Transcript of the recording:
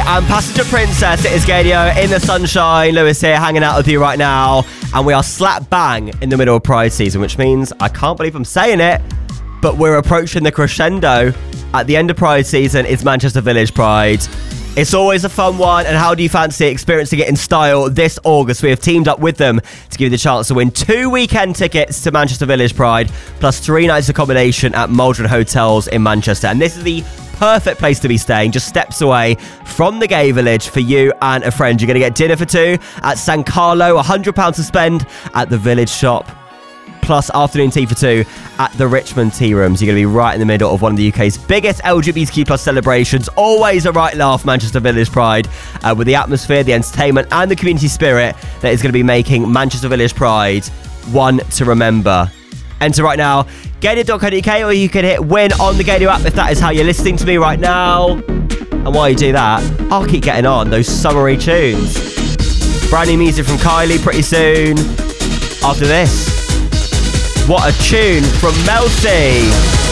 and Passenger Princess. It is Gadio in the sunshine. Lewis here hanging out with you right now. And we are slap bang in the middle of Pride season, which means, I can't believe I'm saying it, but we're approaching the crescendo. At the end of Pride season is Manchester Village Pride. It's always a fun one, and how do you fancy experiencing it in style this August? We have teamed up with them to give you the chance to win 2 weekend tickets to Manchester Village Pride, plus 3 nights accommodation at Maldron Hotels in Manchester. And this is the perfect place to be staying, just steps away from the gay village for you and a friend. You're going to get dinner for 2 at San Carlo, £100 to spend at the Village Shop, plus afternoon tea for 2 at the Richmond Tea Rooms. You're going to be right in the middle of one of the UK's biggest LGBTQ plus celebrations. Always a right laugh, Manchester Village Pride, with the atmosphere, the entertainment and the community spirit that is going to be making Manchester Village Pride one to remember. Enter right now, gadio.co.uk, or you can hit win on the Gadio app if that is how you're listening to me right now. And while you do that, I'll keep getting on those summery tunes. Brand new music from Kylie pretty soon. After this, what a tune from Mel C.